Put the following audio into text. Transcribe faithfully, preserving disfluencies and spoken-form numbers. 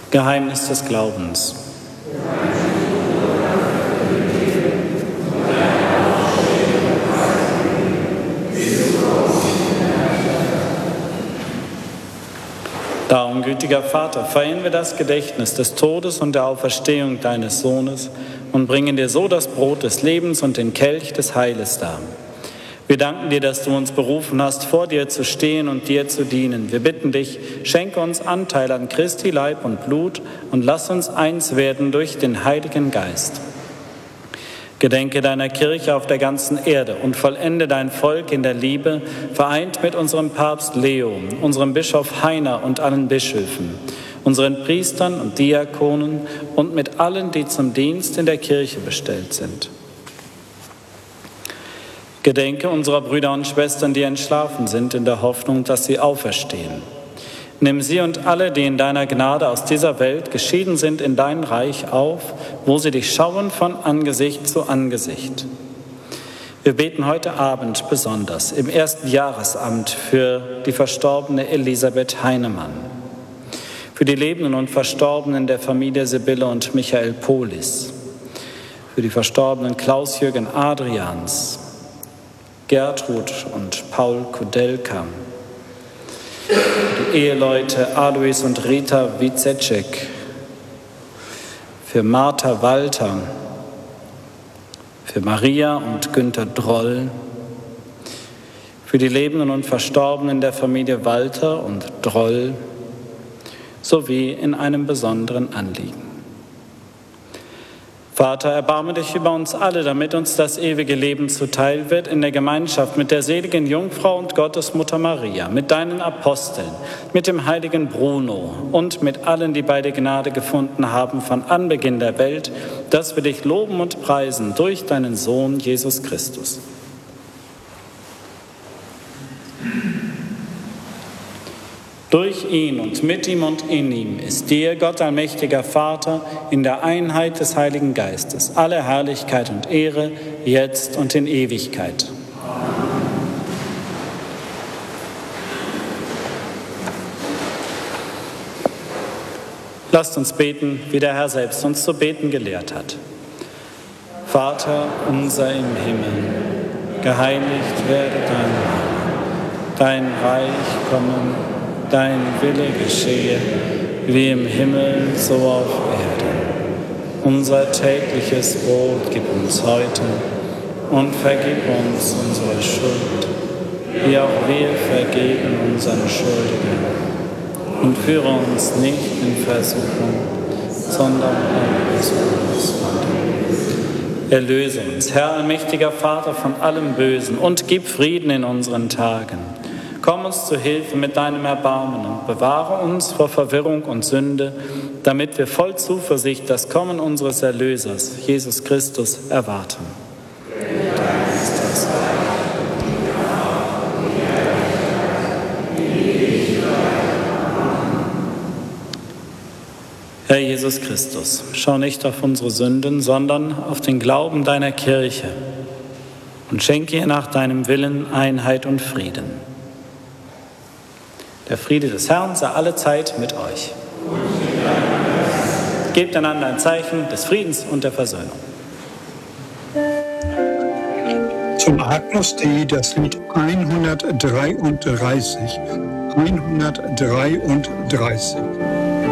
Geheimnis des Glaubens. Darum, gütiger Vater, feiern wir das Gedächtnis des Todes und der Auferstehung deines Sohnes und bringen dir so das Brot des Lebens und den Kelch des Heiles dar. Wir danken dir, dass du uns berufen hast, vor dir zu stehen und dir zu dienen. Wir bitten dich, schenke uns Anteil an Christi Leib und Blut und lass uns eins werden durch den Heiligen Geist. Gedenke deiner Kirche auf der ganzen Erde und vollende dein Volk in der Liebe, vereint mit unserem Papst Leo, unserem Bischof Heiner und allen Bischöfen, unseren Priestern und Diakonen und mit allen, die zum Dienst in der Kirche bestellt sind. Gedenke unserer Brüder und Schwestern, die entschlafen sind, in der Hoffnung, dass sie auferstehen. Nimm sie und alle, die in deiner Gnade aus dieser Welt geschieden sind, in dein Reich auf, wo sie dich schauen von Angesicht zu Angesicht. Wir beten heute Abend besonders im ersten Jahresamt für die verstorbene Elisabeth Heinemann, für die Lebenden und Verstorbenen der Familie Sibylle und Michael Polis, für die verstorbenen Klaus-Jürgen Adrians, Gertrud und Paul Kudelka, die Eheleute Alois und Rita Wizecek, für Martha Walter, für Maria und Günther Droll, für die Lebenden und Verstorbenen der Familie Walter und Droll, sowie in einem besonderen Anliegen. Vater, erbarme dich über uns alle, damit uns das ewige Leben zuteil wird in der Gemeinschaft mit der seligen Jungfrau und Gottesmutter Maria, mit deinen Aposteln, mit dem heiligen Bruno und mit allen, die bei dir Gnade gefunden haben von Anbeginn der Welt, dass wir dich loben und preisen durch deinen Sohn Jesus Christus. Durch ihn und mit ihm und in ihm ist dir, Gott allmächtiger Vater, in der Einheit des Heiligen Geistes, alle Herrlichkeit und Ehre, jetzt und in Ewigkeit. Lasst uns beten, wie der Herr selbst uns zu beten gelehrt hat. Vater unser im Himmel, geheiligt werde dein Name, dein Reich komme, dein Wille geschehe, wie im Himmel, so auf Erden. Unser tägliches Brot gib uns heute und vergib uns unsere Schuld, wie auch wir vergeben unseren Schuldigen. Und führe uns nicht in Versuchung, sondern erlöse uns von dem. Erlöse uns, Herr allmächtiger Vater, von allem Bösen und gib Frieden in unseren Tagen. Komm uns zu Hilfe mit deinem Erbarmen und bewahre uns vor Verwirrung und Sünde, damit wir voll Zuversicht das Kommen unseres Erlösers, Jesus Christus, erwarten. Herr Jesus Christus, schau nicht auf unsere Sünden, sondern auf den Glauben deiner Kirche und schenke ihr nach deinem Willen Einheit und Frieden. Der Friede des Herrn sei alle Zeit mit euch. Gebt einander ein Zeichen des Friedens und der Versöhnung. Zum Agnus Dei das Lied hundertdreiunddreißig. hundertdreiunddreißig.